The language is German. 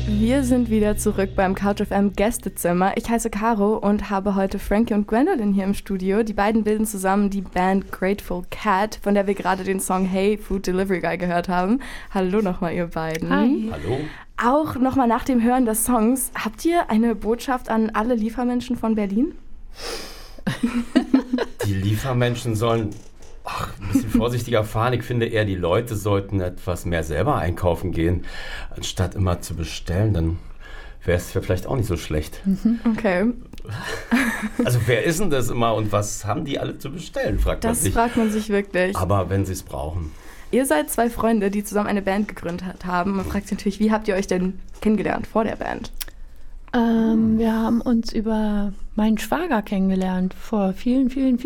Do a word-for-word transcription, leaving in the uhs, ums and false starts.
Wir sind wieder zurück beim CouchFM M Gästezimmer. Ich heiße Caro und habe heute Frankie und Gwendolyn hier im Studio. Die beiden bilden zusammen die Band Grateful Cat, von der wir gerade den Song Hey Food Delivery Guy gehört haben. Hallo nochmal, ihr beiden. Hi. Hallo. Auch nochmal nach dem Hören des Songs, habt ihr eine Botschaft an alle Liefermenschen von Berlin? Die Liefermenschen sollen ach, ein bisschen vorsichtiger fahren. Ich finde eher, die Leute sollten etwas mehr selber einkaufen gehen, anstatt immer zu bestellen. Dann wäre es vielleicht auch nicht so schlecht. Okay. Also wer ist denn das immer und was haben die alle zu bestellen, fragt man Das sich. fragt man sich wirklich. Aber wenn sie es brauchen. Ihr seid zwei Freunde, die zusammen eine Band gegründet haben. Man fragt sich natürlich, wie habt ihr euch denn kennengelernt vor der Band? Ähm, wir haben uns über meinen Schwager kennengelernt vor vielen, vielen,